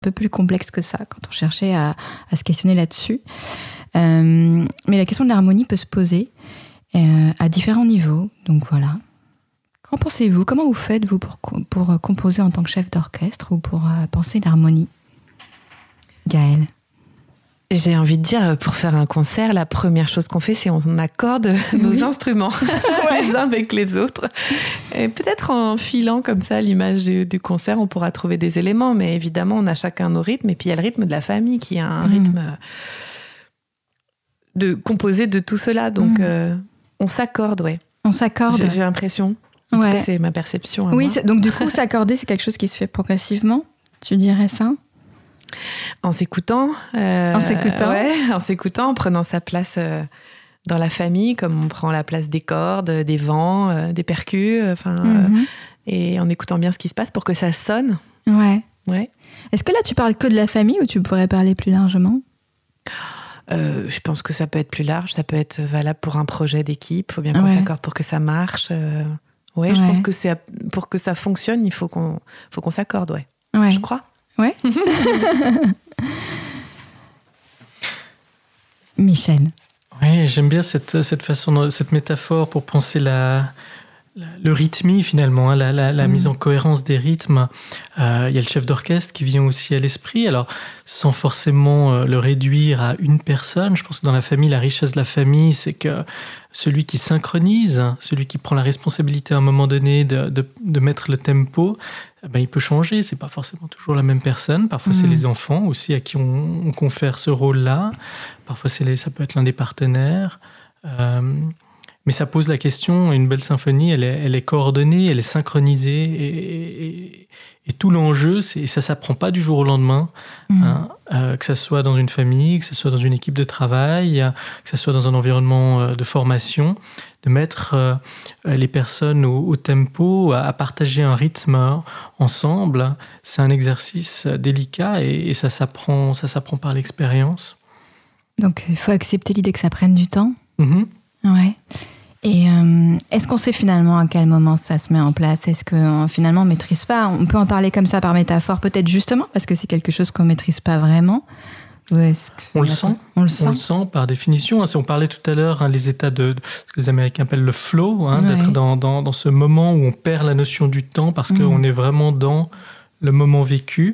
peu plus complexe que ça quand on cherchait à se questionner là-dessus. Mais la question de l'harmonie peut se poser à différents niveaux. Donc voilà. Qu'en pensez-vous ? Comment vous faites, vous, pour composer en tant que chef d'orchestre ou pour penser l'harmonie ? Gaëlle ? J'ai envie de dire, pour faire un concert, la première chose qu'on fait, c'est on accorde nos instruments les uns avec les autres. Et peut-être en filant comme ça l'image du concert, on pourra trouver des éléments, mais évidemment, on a chacun nos rythmes. Et puis, il y a le rythme de la famille qui a un rythme composé de tout cela. Donc, on s'accorde, ouais. On s'accorde. J'ai l'impression. En tout cas, c'est ma perception. Oui, donc du coup, s'accorder, c'est quelque chose qui se fait progressivement. Tu dirais ça ? En s'écoutant. En s'écoutant, en prenant sa place dans la famille, comme on prend la place des cordes, des vents, des percus, et en écoutant bien ce qui se passe pour que ça sonne. Ouais. Ouais. Est-ce que là, tu parles que de la famille ou tu pourrais parler plus largement ? Je pense que ça peut être plus large, ça peut être valable pour un projet d'équipe, il faut bien qu'on s'accorde pour que ça marche. Je pense que pour que ça fonctionne, il faut qu'on s'accorde, je crois. Ouais. Michel. Oui, j'aime bien cette façon, cette métaphore pour penser le rythmie finalement, la mise en cohérence des rythmes. Il y a le chef d'orchestre qui vient aussi à l'esprit, alors sans forcément le réduire à une personne. Je pense que dans la famille, la richesse de la famille, c'est que celui qui synchronise, celui qui prend la responsabilité à un moment donné de mettre le tempo, il peut changer. C'est pas forcément toujours la même personne. Parfois, c'est les enfants aussi à qui on confère ce rôle-là. Parfois, ça peut être l'un des partenaires. Mais ça pose la question, une belle symphonie, elle est coordonnée, elle est synchronisée, et tout l'enjeu, ça s'apprend pas du jour au lendemain, que ça soit dans une famille, que ça soit dans une équipe de travail, que ça soit dans un environnement de formation, de mettre les personnes au tempo, à partager un rythme ensemble. C'est un exercice délicat et ça s'apprend par l'expérience. Donc il faut accepter l'idée que ça prenne du temps. Ouais. Et est-ce qu'on sait finalement à quel moment ça se met en place ? Est-ce qu'on finalement maîtrise pas ? On peut en parler comme ça par métaphore, peut-être justement parce que c'est quelque chose qu'on maîtrise pas vraiment. On le sent par définition. On parlait tout à l'heure, les états de ce que les Américains appellent le flow, d'être dans ce moment où on perd la notion du temps parce qu'on est vraiment dans le moment vécu.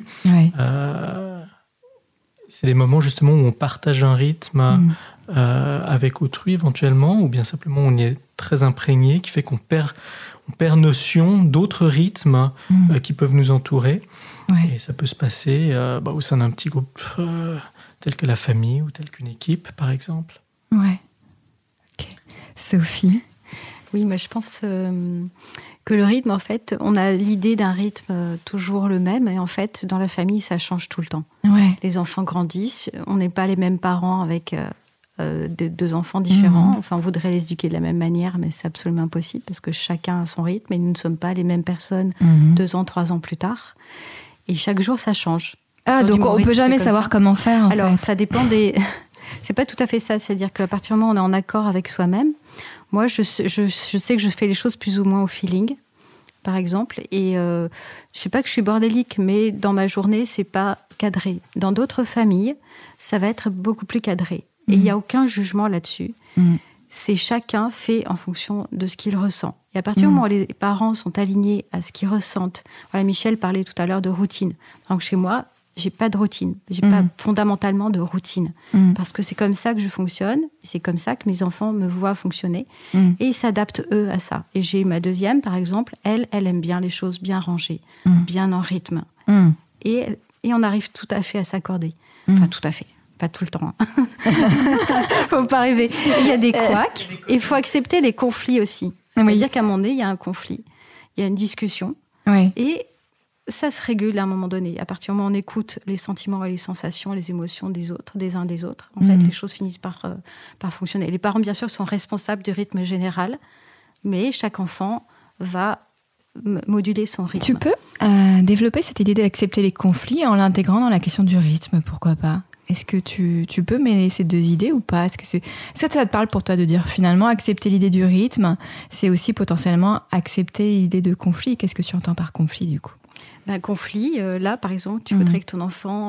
C'est des moments justement où on partage un rythme avec autrui éventuellement, ou bien simplement on y est très imprégné, qui fait qu'on perd notion d'autres rythmes qui peuvent nous entourer. Et ça peut se passer au sein d'un petit groupe tel que la famille ou tel qu'une équipe, par exemple. Ouais. Ok. Sophie ? Oui, moi je pense que le rythme, en fait, on a l'idée d'un rythme toujours le même, et en fait, dans la famille, ça change tout le temps. Les enfants grandissent, on n'est pas les mêmes parents avec deux enfants différents. Enfin, on voudrait les éduquer de la même manière, mais c'est absolument impossible parce que chacun a son rythme et nous ne sommes pas les mêmes personnes 2 ans, 3 ans plus tard. Et chaque jour, ça change. Donc on ne peut jamais savoir comment faire, Alors, ça dépend des... C'est pas tout à fait ça. C'est-à-dire qu'à partir du moment où on est en accord avec soi-même, moi, je sais que je fais les choses plus ou moins au feeling, par exemple. Et je ne sais pas que je suis bordélique, mais dans ma journée, c'est pas cadré. Dans d'autres familles, ça va être beaucoup plus cadré. Et il n'y a aucun jugement là-dessus. C'est chacun fait en fonction de ce qu'il ressent. Et à partir du moment où les parents sont alignés à ce qu'ils ressentent... Voilà, Michel parlait tout à l'heure de routine. Donc chez moi, j'ai pas de routine. J'ai pas fondamentalement de routine. Parce que c'est comme ça que je fonctionne. C'est comme ça que mes enfants me voient fonctionner. Et ils s'adaptent, eux, à ça. Et j'ai ma deuxième, par exemple, elle aime bien les choses bien rangées, bien en rythme. Et on arrive tout à fait à s'accorder. Enfin, tout à fait. Pas tout le temps. Faut pas rêver. Il y a des couacs. Et il faut accepter les conflits aussi. C'est-à-dire qu'à un moment donné, il y a un conflit. Il y a une discussion. Et ça se régule à un moment donné. À partir du moment où on écoute les sentiments et les sensations, les émotions des autres, des uns des autres, en fait, les choses finissent par fonctionner. Les parents, bien sûr, sont responsables du rythme général, mais chaque enfant va moduler son rythme. Tu peux développer cette idée d'accepter les conflits en l'intégrant dans la question du rythme, pourquoi pas ? Est-ce que tu peux mêler ces deux idées ou pas ? Est-ce que ça te parle pour toi de dire finalement accepter l'idée du rythme, c'est aussi potentiellement accepter l'idée de conflit ? Qu'est-ce que tu entends par conflit du coup ? d'un conflit. Là, par exemple, tu voudrais que ton enfant